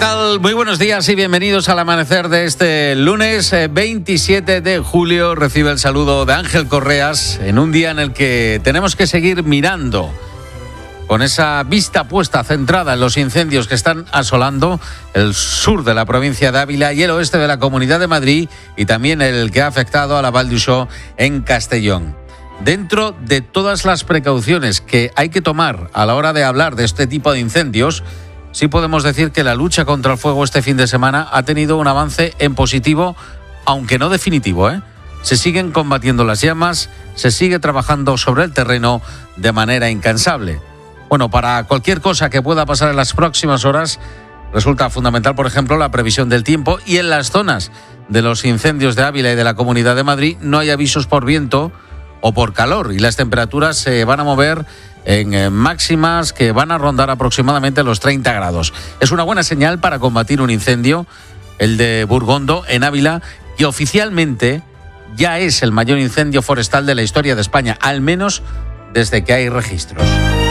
tal? Muy buenos días y bienvenidos al amanecer de este lunes 27 de julio. Recibe el saludo de Ángel Correas en un día en el que tenemos que seguir mirando con esa vista puesta, centrada en los incendios que están asolando el sur de la provincia de Ávila y el oeste de la Comunidad de Madrid, y también el que ha afectado a la Val d'Uixó en Castellón. Dentro de todas las precauciones que hay que tomar a la hora de hablar de este tipo de incendios, sí podemos decir que la lucha contra el fuego este fin de semana ha tenido un avance en positivo, aunque no definitivo, Se siguen combatiendo las llamas, se sigue trabajando sobre el terreno de manera incansable. Bueno, para cualquier cosa que pueda pasar en las próximas horas, resulta fundamental, por ejemplo, la previsión del tiempo, y en las zonas de los incendios de Ávila y de la Comunidad de Madrid no hay avisos por viento o por calor, y las temperaturas se van a mover en máximas que van a rondar aproximadamente los 30 grados. Es una buena señal para combatir un incendio, el de Burgondo, en Ávila, que oficialmente ya es el mayor incendio forestal de la historia de España, al menos desde que hay registros.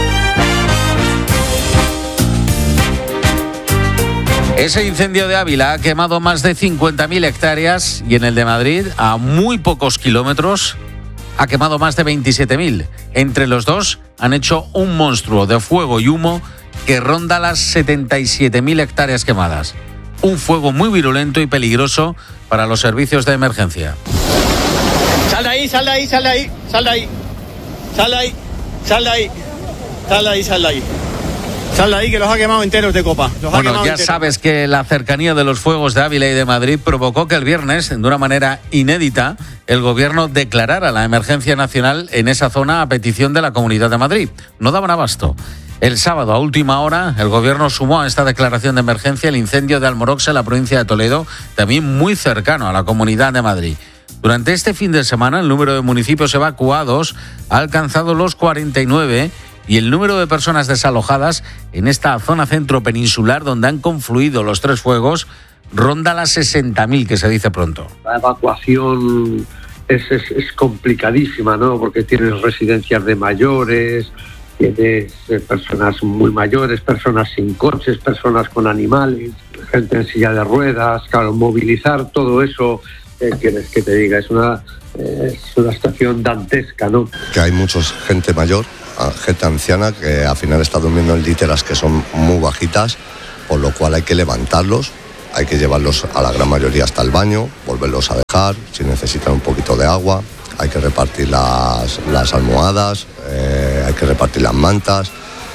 Ese incendio de Ávila ha quemado más de 50.000 hectáreas y en el de Madrid, a muy pocos kilómetros, ha quemado más de 27.000. Entre los dos han hecho un monstruo de fuego y humo que ronda las 77.000 hectáreas quemadas. Un fuego muy virulento y peligroso para los servicios de emergencia. Sal de ahí, sal de ahí, sal de ahí, sal de ahí, sal de ahí, sal de ahí, sal de ahí, sal de ahí. Sal de ahí, que los ha quemado enteros de copa. Bueno, ya sabes que la cercanía de los fuegos de Ávila y de Madrid provocó que el viernes, de una manera inédita, el gobierno declarara la emergencia nacional en esa zona a petición de la Comunidad de Madrid. No daban abasto. El sábado, a última hora, el gobierno sumó a esta declaración de emergencia el incendio de Almoroxa en la provincia de Toledo, también muy cercano a la Comunidad de Madrid. Durante este fin de semana, el número de municipios evacuados ha alcanzado los 49, y el número de personas desalojadas en esta zona centro peninsular donde han confluido los tres fuegos ronda las 60.000, que se dice pronto. La evacuación es complicadísima, ¿no? Porque tienes residencias de mayores, tienes personas muy mayores, personas sin coches, personas con animales, gente en silla de ruedas. Claro, movilizar todo eso, quieres que te diga, es una situación dantesca, ¿no? Que hay mucha gente mayor, gente anciana, que al final está durmiendo en literas que son muy bajitas, por lo cual hay que levantarlos, hay que llevarlos a la gran mayoría hasta el baño, volverlos a dejar, si necesitan un poquito de agua, hay que repartir las almohadas, hay que repartir las mantas.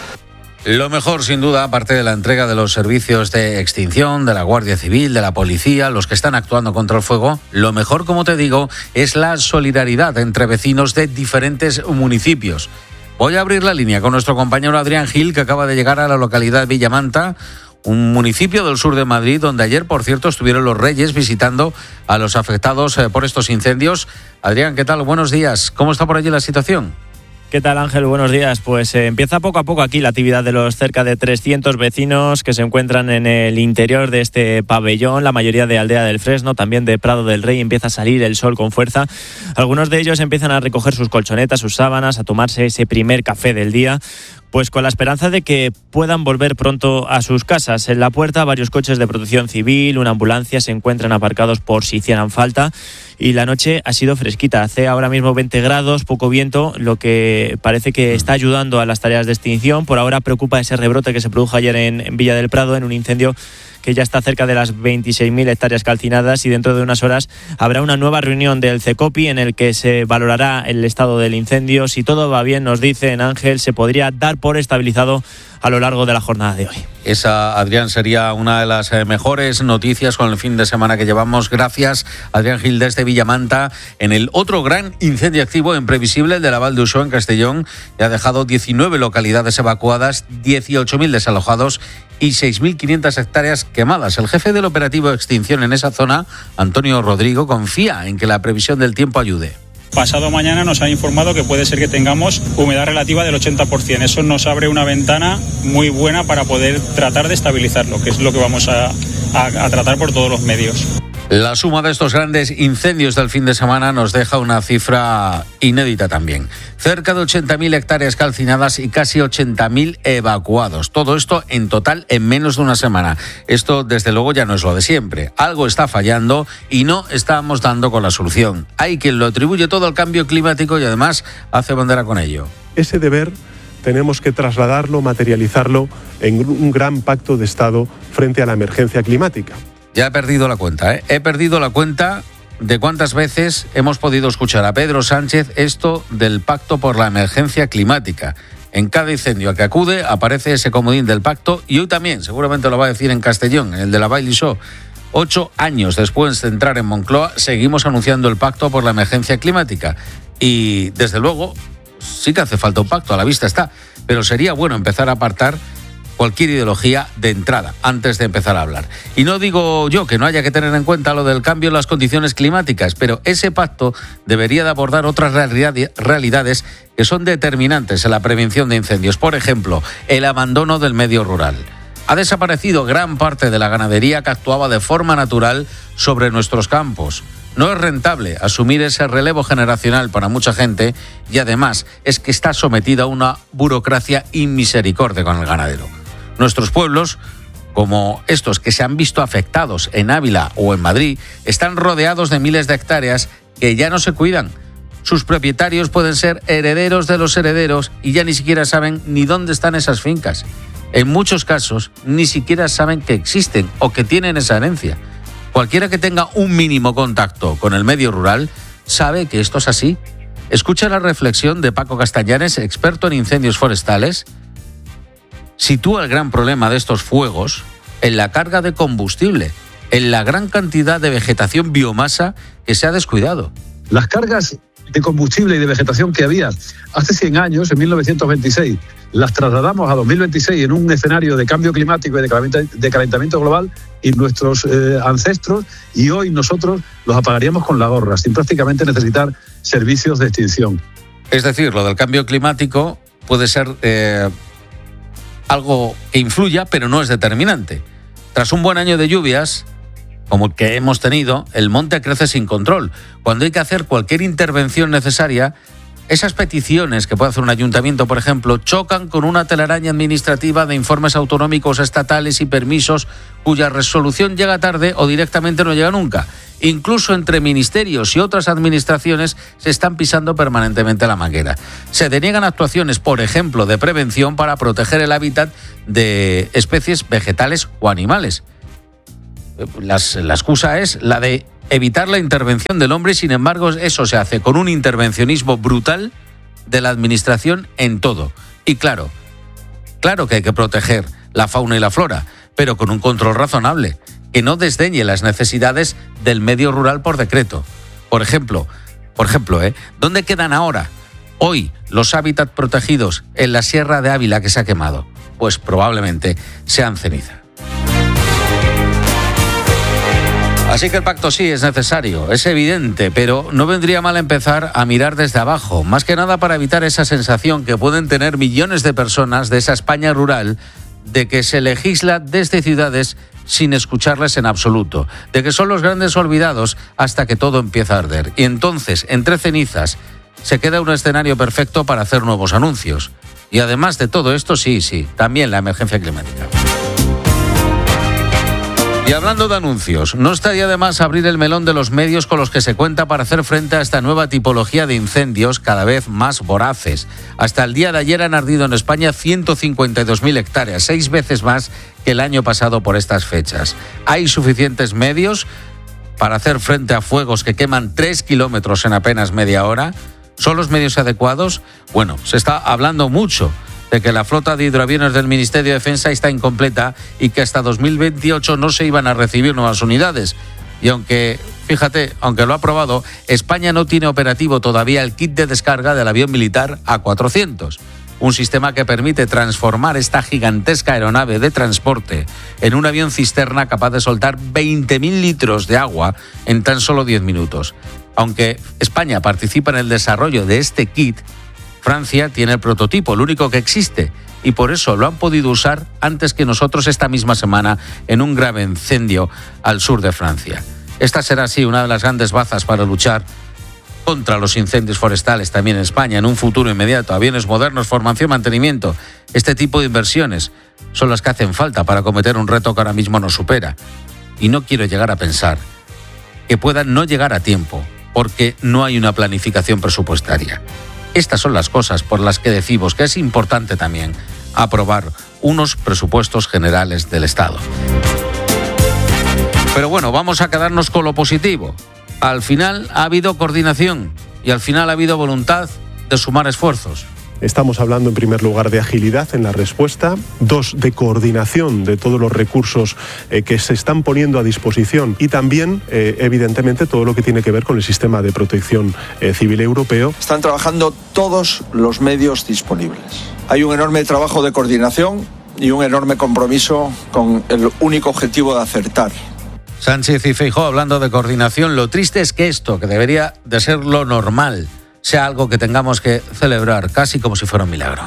Lo mejor, sin duda, aparte de la entrega de los servicios de extinción, de la Guardia Civil, de la policía, los que están actuando contra el fuego, lo mejor, como te digo, es la solidaridad entre vecinos de diferentes municipios. Voy a abrir la línea con nuestro compañero Adrián Gil, que acaba de llegar a la localidad de Villamanta, un municipio del sur de Madrid, donde ayer, por cierto, estuvieron los Reyes visitando a los afectados por estos incendios. Adrián, ¿qué tal? Buenos días. ¿Cómo está por allí la situación? ¿Qué tal, Ángel? Buenos días. Pues empieza poco a poco aquí la actividad de los cerca de 300 vecinos que se encuentran en el interior de este pabellón. La mayoría de Aldea del Fresno, también de Prado del Rey. Empieza a salir el sol con fuerza. Algunos de ellos empiezan a recoger sus colchonetas, sus sábanas, a tomarse ese primer café del día, pues con la esperanza de que puedan volver pronto a sus casas. En la puerta, varios coches de protección civil, una ambulancia se encuentran aparcados por si hicieran falta, y la noche ha sido fresquita. Hace ahora mismo 20 grados, poco viento, lo que parece que está ayudando a las tareas de extinción. Por ahora preocupa ese rebrote que se produjo ayer en Villa del Prado, en un incendio que ya está cerca de las 26.000 hectáreas calcinadas, y dentro de unas horas habrá una nueva reunión del CECOPI en el que se valorará el estado del incendio. Si todo va bien, nos dicen, Ángel, se podría dar por estabilizado a lo largo de la jornada de hoy. Esa, Adrián, sería una de las mejores noticias con el fin de semana que llevamos. Gracias, Adrián Gil, desde Villamanta. En el otro gran incendio activo en previsible, el de la Val d'Uixó en Castellón, que ha dejado 19 localidades evacuadas, 18.000 desalojados y 6.500 hectáreas quemadas. El jefe del operativo de extinción en esa zona, Antonio Rodrigo, confía en que la previsión del tiempo ayude. Pasado mañana nos han informado que puede ser que tengamos humedad relativa del 80%. Eso nos abre una ventana muy buena para poder tratar de estabilizarlo, que es lo que vamos a tratar por todos los medios. La suma de estos grandes incendios del fin de semana nos deja una cifra inédita también. Cerca de 80.000 hectáreas calcinadas y casi 80.000 evacuados. Todo esto en total en menos de una semana. Esto, desde luego, ya no es lo de siempre. Algo está fallando y no estamos dando con la solución. Hay quien lo atribuye todo al cambio climático y además hace bandera con ello. Ese deber tenemos que trasladarlo, materializarlo en un gran pacto de Estado frente a la emergencia climática. Ya he perdido la cuenta, He perdido la cuenta de cuántas veces hemos podido escuchar a Pedro Sánchez esto del pacto por la emergencia climática. En cada incendio al que acude aparece ese comodín del pacto y hoy también, seguramente lo va a decir en Castellón, en el de la Bailey Show. 8 años después de entrar en Moncloa, seguimos anunciando el pacto por la emergencia climática. Y, desde luego, sí que hace falta un pacto, a la vista está, pero sería bueno empezar a apartar cualquier ideología de entrada, antes de empezar a hablar. Y no digo yo que no haya que tener en cuenta lo del cambio en las condiciones climáticas, pero ese pacto debería de abordar otras realidades que son determinantes en la prevención de incendios. Por ejemplo, el abandono del medio rural. Ha desaparecido gran parte de la ganadería que actuaba de forma natural sobre nuestros campos. No es rentable asumir ese relevo generacional para mucha gente y además es que está sometida a una burocracia inmisericordia con el ganadero. Nuestros pueblos, como estos que se han visto afectados en Ávila o en Madrid, están rodeados de miles de hectáreas que ya no se cuidan. Sus propietarios pueden ser herederos de los herederos y ya ni siquiera saben ni dónde están esas fincas. En muchos casos ni siquiera saben que existen o que tienen esa herencia. Cualquiera que tenga un mínimo contacto con el medio rural sabe que esto es así. Escucha la reflexión de Paco Castañares, experto en incendios forestales. Sitúa el gran problema de estos fuegos en la carga de combustible, en la gran cantidad de vegetación biomasa que se ha descuidado. Las cargas de combustible y de vegetación que había hace 100 años, en 1926, las trasladamos a 2026 en un escenario de cambio climático y de calentamiento global y nuestros ancestros, y hoy nosotros los apagaríamos con la gorra, sin prácticamente necesitar servicios de extinción. Es decir, lo del cambio climático puede ser algo que influya, pero no es determinante. Tras un buen año de lluvias, como el que hemos tenido, el monte crece sin control. Cuando hay que hacer cualquier intervención necesaria, esas peticiones que puede hacer un ayuntamiento, por ejemplo, chocan con una telaraña administrativa de informes autonómicos, estatales y permisos cuya resolución llega tarde o directamente no llega nunca. Incluso entre ministerios y otras administraciones se están pisando permanentemente la manguera. Se deniegan actuaciones, por ejemplo, de prevención para proteger el hábitat de especies vegetales o animales. La excusa es la de evitar la intervención del hombre y, sin embargo, eso se hace con un intervencionismo brutal de la administración en todo. Y claro que hay que proteger la fauna y la flora, pero con un control razonable, que no desdeñe las necesidades del medio rural por decreto. Por ejemplo, ¿dónde quedan ahora, hoy, los hábitats protegidos en la Sierra de Ávila que se ha quemado? Pues probablemente sean ceniza. Así que el pacto sí es necesario, es evidente, pero no vendría mal empezar a mirar desde abajo, más que nada para evitar esa sensación que pueden tener millones de personas de esa España rural de que se legisla desde ciudades sin escucharles en absoluto, de que son los grandes olvidados hasta que todo empieza a arder. Y entonces, entre cenizas, se queda un escenario perfecto para hacer nuevos anuncios. Y además de todo esto, sí, también la emergencia climática. Y hablando de anuncios, no estaría de más abrir el melón de los medios con los que se cuenta para hacer frente a esta nueva tipología de incendios cada vez más voraces. Hasta el día de ayer han ardido en España 152.000 hectáreas, 6 veces más que el año pasado por estas fechas. ¿Hay suficientes medios para hacer frente a fuegos que queman 3 kilómetros en apenas media hora? ¿Son los medios adecuados? Bueno, se está hablando mucho de que la flota de hidroaviones del Ministerio de Defensa está incompleta y que hasta 2028 no se iban a recibir nuevas unidades. Y aunque lo ha aprobado, España no tiene operativo todavía el kit de descarga del avión militar A400, un sistema que permite transformar esta gigantesca aeronave de transporte en un avión cisterna capaz de soltar 20.000 litros de agua en tan solo 10 minutos. Aunque España participa en el desarrollo de este kit, Francia tiene el prototipo, el único que existe, y por eso lo han podido usar antes que nosotros esta misma semana en un grave incendio al sur de Francia. Esta será, sí, una de las grandes bazas para luchar contra los incendios forestales también en España, en un futuro inmediato. Aviones modernos, formación, mantenimiento. Este tipo de inversiones son las que hacen falta para acometer un reto que ahora mismo nos supera. Y no quiero llegar a pensar que puedan no llegar a tiempo, porque no hay una planificación presupuestaria. Estas son las cosas por las que decimos que es importante también aprobar unos presupuestos generales del Estado. Pero bueno, vamos a quedarnos con lo positivo. Al final ha habido coordinación y al final ha habido voluntad de sumar esfuerzos. Estamos hablando en primer lugar de agilidad en la respuesta, 2, de coordinación de todos los recursos que se están poniendo a disposición y también, evidentemente, todo lo que tiene que ver con el sistema de protección civil europeo. Están trabajando todos los medios disponibles. Hay un enorme trabajo de coordinación y un enorme compromiso con el único objetivo de acertar. Sánchez y Feijóo hablando de coordinación. Lo triste es que esto, que debería de ser lo normal, sea algo que tengamos que celebrar casi como si fuera un milagro.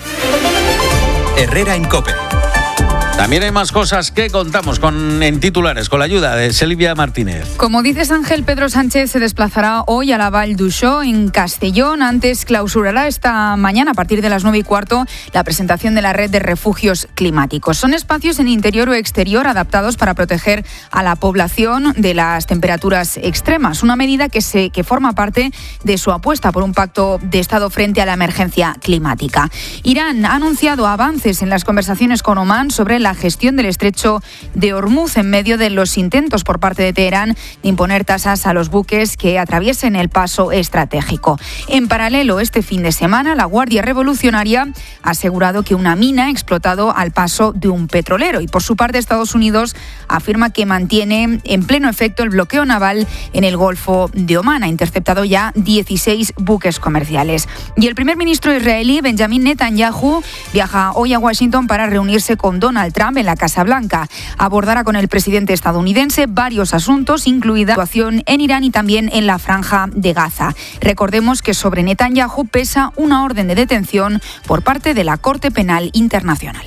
Herrera en COPE. También hay más cosas que contamos en titulares, con la ayuda de Silvia Martínez. Como dices, Ángel, Pedro Sánchez se desplazará hoy a la Vall d'Uixó, en Castellón. Antes clausurará esta mañana, a partir de las 9:15, la presentación de la red de refugios climáticos. Son espacios en interior o exterior adaptados para proteger a la población de las temperaturas extremas. Una medida que forma parte de su apuesta por un pacto de Estado frente a la emergencia climática. Irán ha anunciado avances en las conversaciones con Omán sobre la gestión del estrecho de Hormuz en medio de los intentos por parte de Teherán de imponer tasas a los buques que atraviesen el paso estratégico. En paralelo, este fin de semana, la Guardia Revolucionaria ha asegurado que una mina ha explotado al paso de un petrolero y, por su parte, Estados Unidos afirma que mantiene en pleno efecto el bloqueo naval en el Golfo de Omán. Ha interceptado ya 16 buques comerciales. Y el primer ministro israelí, Benjamin Netanyahu, viaja hoy a Washington para reunirse con Donald Trump en la Casa Blanca. Abordará con el presidente estadounidense varios asuntos, incluida la situación en Irán y también en la Franja de Gaza. Recordemos que sobre Netanyahu pesa una orden de detención por parte de la Corte Penal Internacional.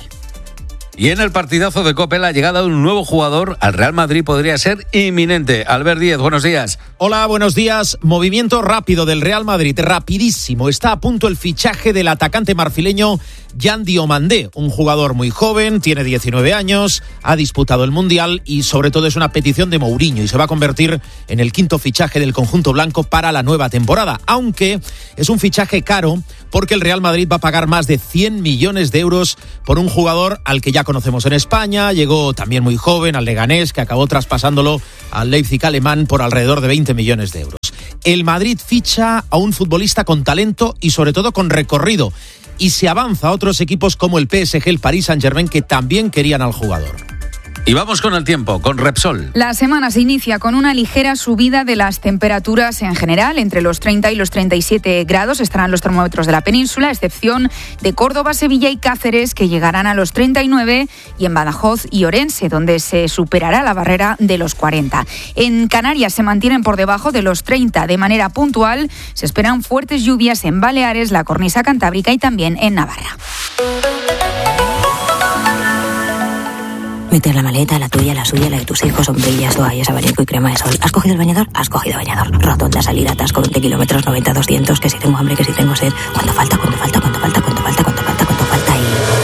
Y en el partidazo de COPE, la llegada de un nuevo jugador al Real Madrid podría ser inminente. Albert Díez, buenos días. Hola, buenos días. Movimiento rápido del Real Madrid, rapidísimo. Está a punto el fichaje del atacante marfileño Yan Diomandé, un jugador muy joven, tiene 19 años, ha disputado el Mundial y sobre todo es una petición de Mourinho y se va a convertir en el quinto fichaje del conjunto blanco para la nueva temporada, aunque es un fichaje caro porque el Real Madrid va a pagar más de 100 millones de euros por un jugador al que ya conocemos en España, llegó también muy joven al Leganés, que acabó traspasándolo al Leipzig alemán por alrededor de 20 millones de euros. El Madrid ficha a un futbolista con talento y sobre todo con recorrido, y se avanza a otros equipos como el PSG, el Paris Saint-Germain, que también querían al jugador. Y vamos con el tiempo, con Repsol. La semana se inicia con una ligera subida de las temperaturas en general. Entre los 30 y los 37 grados estarán los termómetros de la península, a excepción de Córdoba, Sevilla y Cáceres, que llegarán a los 39, y en Badajoz y Orense, donde se superará la barrera de los 40. En Canarias se mantienen por debajo de los 30 de manera puntual. Se esperan fuertes lluvias en Baleares, la cornisa cantábrica y también en Navarra. Meter la maleta, la tuya, la suya, la de tus hijos, sombrillas, toallas, abanico y crema de sol. ¿Has cogido el bañador? Has cogido bañador. Rotonda, salida, atasco, 20 kilómetros, 90, 200, que si tengo hambre, que si tengo sed. ¿Cuánto falta? ¿Cuánto falta? ¿Cuánto falta? ¿Cuánto falta? ¿Cuánto falta? ¿Cuánto falta?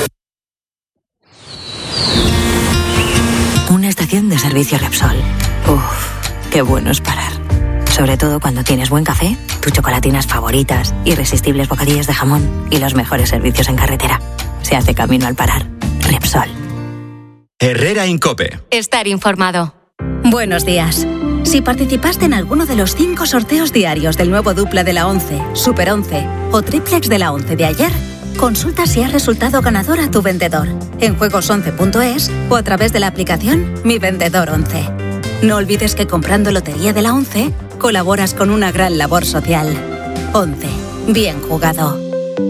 Y... una estación de servicio Repsol. Uf, qué bueno es parar. Sobre todo cuando tienes buen café, tus chocolatinas favoritas, irresistibles bocadillos de jamón y los mejores servicios en carretera. Se hace camino al parar. Repsol. Herrera en COPE. Estar informado. Buenos días. Si participaste en alguno de los 5 sorteos diarios del nuevo Dupla de la 11, Super 11 o Triplex de la 11 de ayer, consulta si has resultado ganador a tu vendedor en juegos11.es o a través de la aplicación Mi Vendedor 11. No olvides que comprando Lotería de la 11 colaboras con una gran labor social. 11. Bien jugado.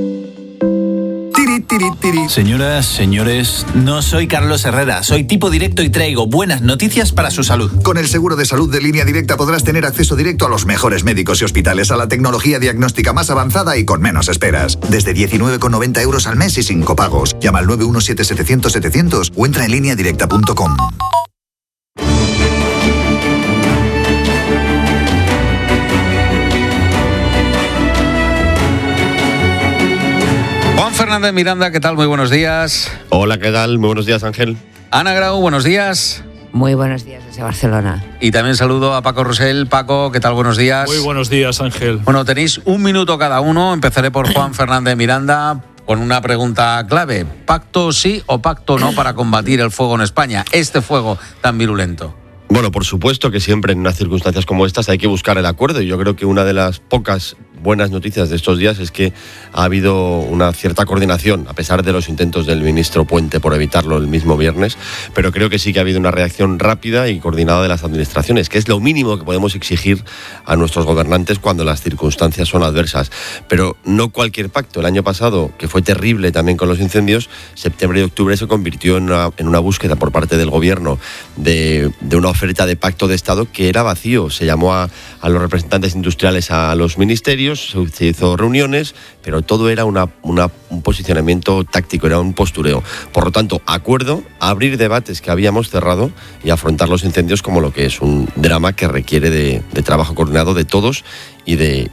Señoras, señores, no soy Carlos Herrera, soy tipo directo y traigo buenas noticias para su salud. Con el seguro de salud de Línea Directa podrás tener acceso directo a los mejores médicos y hospitales, a la tecnología diagnóstica más avanzada y con menos esperas. Desde 19,90 euros al mes y sin copagos. Llama al 917-700-700 o entra en lineadirecta.com. Fernández Miranda, ¿qué tal? Muy buenos días. Hola, ¿qué tal? Muy buenos días, Ángel. Ana Grau, buenos días. Muy buenos días desde Barcelona. Y también saludo a Paco Rosell. Paco, ¿qué tal? Buenos días. Muy buenos días, Ángel. Bueno, tenéis un minuto cada uno. Empezaré por Juan Fernández Miranda con una pregunta clave. ¿Pacto sí o pacto no para combatir el fuego en España? Este fuego tan virulento. Bueno, por supuesto que siempre en unas circunstancias como estas hay que buscar el acuerdo, y yo creo que una de las pocas buenas noticias de estos días es que ha habido una cierta coordinación, a pesar de los intentos del ministro Puente por evitarlo el mismo viernes, pero creo que sí que ha habido una reacción rápida y coordinada de las administraciones, que es lo mínimo que podemos exigir a nuestros gobernantes cuando las circunstancias son adversas. Pero no cualquier pacto. El año pasado, que fue terrible también con los incendios, septiembre y octubre se convirtió en una búsqueda por parte del gobierno de una oferta de pacto de Estado que era vacío. Se llamó a los representantes industriales a los ministerios, se hizo reuniones, pero todo era un posicionamiento táctico, era un postureo. Por lo tanto, acuerdo, abrir debates que habíamos cerrado y afrontar los incendios como lo que es un drama que requiere de trabajo coordinado de todos y de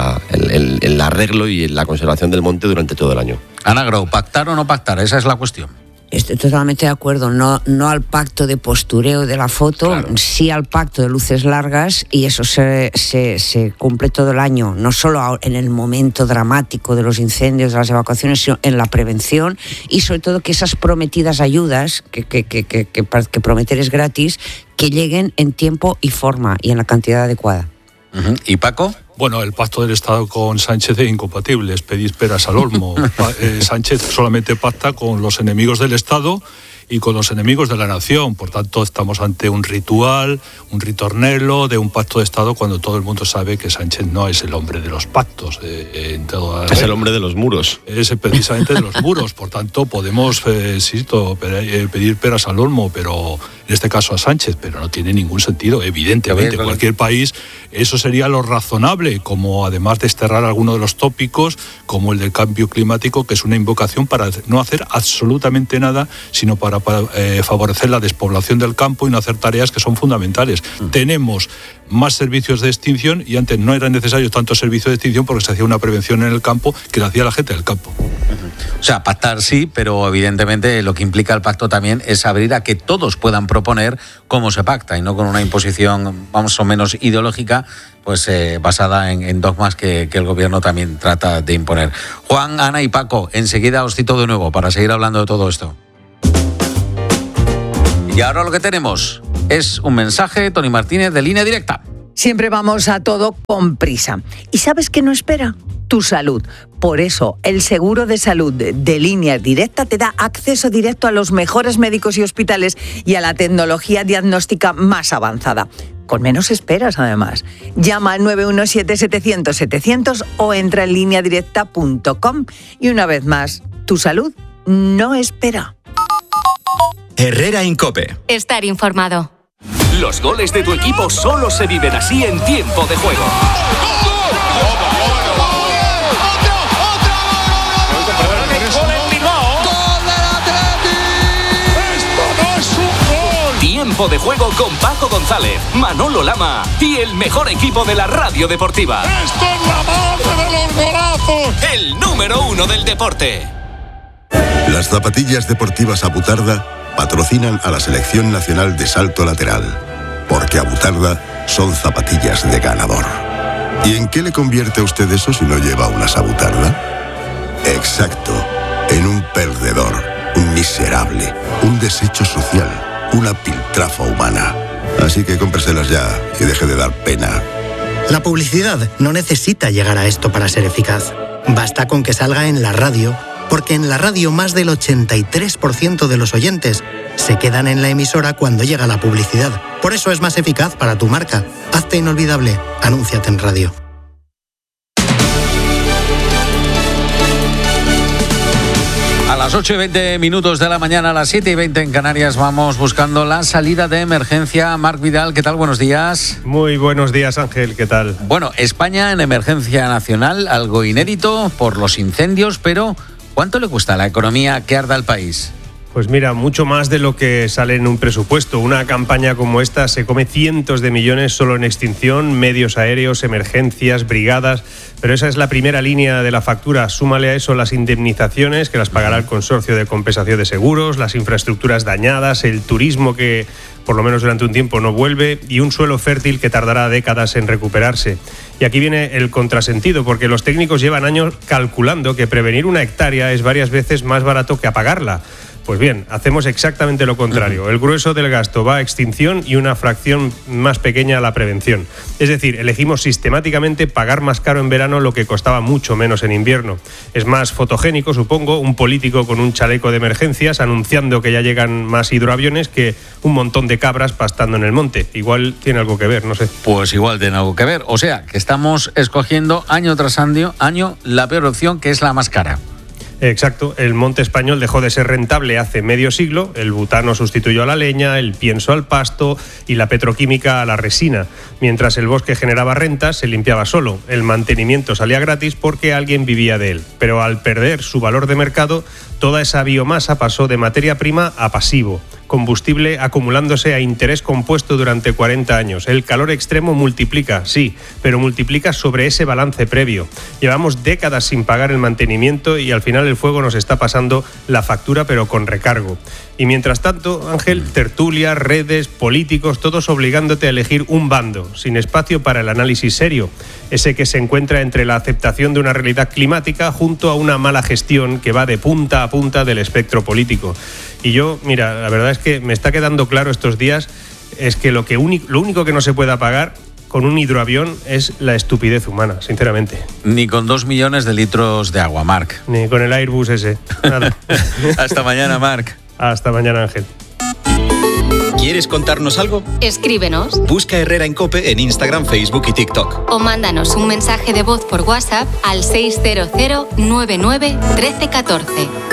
el arreglo y la conservación del monte durante todo el año. Ana Grau, ¿pactar o no pactar? Esa es la cuestión. Estoy totalmente de acuerdo, no al pacto de postureo de la foto, claro. Sí al pacto de luces largas, y eso se cumple todo el año, no solo en el momento dramático de los incendios, de las evacuaciones, sino en la prevención, y sobre todo que esas prometidas ayudas, que prometer es gratis, que lleguen en tiempo y forma y en la cantidad adecuada. Uh-huh. ¿Y Paco? Bueno, el pacto del Estado con Sánchez es incompatible, es pedir peras al olmo. Sánchez solamente pacta con los enemigos del Estado y con los enemigos de la nación. Por tanto, estamos ante un ritual, un ritornello de un pacto de Estado, cuando todo el mundo sabe que Sánchez no es el hombre de los pactos. Es el hombre de los muros. Es precisamente de los muros. Por tanto, podemos pedir peras al olmo, pero en este caso a Sánchez, pero no tiene ningún sentido. Evidentemente, cualquier país, eso sería lo razonable, como además desterrar alguno de los tópicos, como el del cambio climático, que es una invocación para no hacer absolutamente nada, sino para favorecer la despoblación del campo y no hacer tareas que son fundamentales. Tenemos más servicios de extinción, y antes no eran necesarios tantos servicios de extinción porque se hacía una prevención en el campo que la hacía la gente del campo. O sea, pactar sí, pero evidentemente lo que implica el pacto también es abrir a que todos puedan proponer cómo se pacta, y no con una imposición más o menos ideológica, pues basada en dogmas que el gobierno también trata de imponer. Juan, Ana y Paco, enseguida os cito de nuevo para seguir hablando de todo esto. Y ahora lo que tenemos es un mensaje, Tony Martínez, de Línea Directa. Siempre vamos a todo con prisa. ¿Y sabes qué no espera? Tu salud. Por eso, el seguro de salud de Línea Directa te da acceso directo a los mejores médicos y hospitales y a la tecnología diagnóstica más avanzada. Con menos esperas, además. Llama al 917-700-700 o entra en lineadirecta.com. Y una vez más, tu salud no espera. Herrera en COPE. Estar informado. Los goles de tu equipo solo se viven así en tiempo de juego. Tiempo de juego con Paco González, Manolo Lama y el mejor equipo de la radio deportiva. ¡Esto es la madre de los golazos! El número 1 del deporte. Las zapatillas deportivas Abutarda patrocinan a la Selección Nacional de Salto Lateral, porque Abutarda son zapatillas de ganador. ¿Y en qué le convierte a usted eso si no lleva unas Abutarda? Exacto, en un perdedor, un miserable, un desecho social, una piltrafa humana. Así que cómpreselas ya y deje de dar pena. La publicidad no necesita llegar a esto para ser eficaz. Basta con que salga en la radio, porque en la radio más del 83% de los oyentes se quedan en la emisora cuando llega la publicidad. Por eso es más eficaz para tu marca. Hazte inolvidable. Anúnciate en radio. A las 8:20 de la mañana, a las 7:20 en Canarias, vamos buscando la salida de emergencia. Marc Vidal, ¿qué tal? Buenos días. Muy buenos días, Ángel, ¿qué tal? Bueno, España en emergencia nacional, algo inédito por los incendios, pero ¿cuánto le cuesta a la economía que arda el país? Pues mira, mucho más de lo que sale en un presupuesto. Una campaña como esta se come cientos de millones solo en extinción, medios aéreos, emergencias, brigadas. Pero esa es la primera línea de la factura. Súmale a eso las indemnizaciones que las pagará el Consorcio de Compensación de Seguros, las infraestructuras dañadas, el turismo que por lo menos durante un tiempo no vuelve y un suelo fértil que tardará décadas en recuperarse. Y aquí viene el contrasentido, porque los técnicos llevan años calculando que prevenir una hectárea es varias veces más barato que apagarla. Pues bien, hacemos exactamente lo contrario. El grueso del gasto va a extinción y una fracción más pequeña a la prevención. Es decir, elegimos sistemáticamente pagar más caro en verano lo que costaba mucho menos en invierno. Es más fotogénico, supongo, un político con un chaleco de emergencias anunciando que ya llegan más hidroaviones que un montón de cabras pastando en el monte. Igual tiene algo que ver, no sé. Pues igual tiene algo que ver. O sea, que estamos escogiendo año tras año la peor opción, que es la más cara. Exacto, el monte español dejó de ser rentable hace medio siglo, el butano sustituyó a la leña, el pienso al pasto y la petroquímica a la resina. Mientras el bosque generaba rentas, se limpiaba solo, el mantenimiento salía gratis porque alguien vivía de él. Pero al perder su valor de mercado, toda esa biomasa pasó de materia prima a pasivo, combustible acumulándose a interés compuesto durante 40 años. El calor extremo multiplica, sí, pero multiplica sobre ese balance previo. Llevamos décadas sin pagar el mantenimiento y al final el fuego nos está pasando la factura, pero con recargo. Y mientras tanto, Ángel, tertulias, redes, políticos, todos obligándote a elegir un bando, sin espacio para el análisis serio, ese que se encuentra entre la aceptación de una realidad climática junto a una mala gestión que va de punta a punta del espectro político. Y yo, mira, la verdad es que me está quedando claro estos días es que lo único que no se puede apagar con un hidroavión es la estupidez humana, sinceramente. Ni con 2 millones de litros de agua, Marc. Ni con el Airbus ese, nada. Hasta mañana, Marc. Hasta mañana, Ángel. ¿Quieres contarnos algo? Escríbenos. Busca Herrera Incope en Instagram, Facebook y TikTok. O mándanos un mensaje de voz por WhatsApp al 600 99 13 14.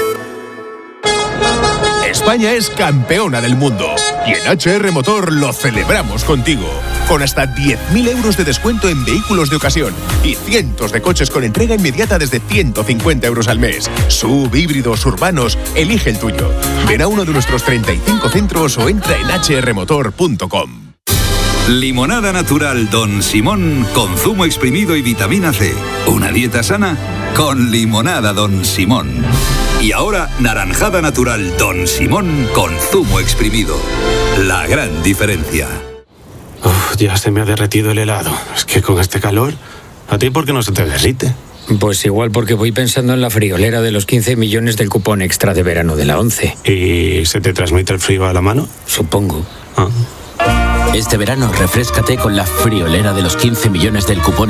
España es campeona del mundo y en HR Motor lo celebramos contigo. Con hasta 10.000 euros de descuento en vehículos de ocasión y cientos de coches con entrega inmediata desde 150 euros al mes. SUV, híbridos, urbanos, elige el tuyo. Ven a uno de nuestros 35 centros o entra en hrmotor.com. Limonada natural Don Simón con zumo exprimido y vitamina C. Una dieta sana con limonada Don Simón. Y ahora, naranjada natural Don Simón con zumo exprimido. La gran diferencia. Uf, ya se me ha derretido el helado. Es que con este calor, ¿a ti por qué no se te derrite? Pues igual porque voy pensando en la friolera de los 15 millones del cupón extra de verano de la 11. ¿Y se te transmite el frío a la mano? Supongo. Este verano, refréscate con la friolera de los 15 millones del cupón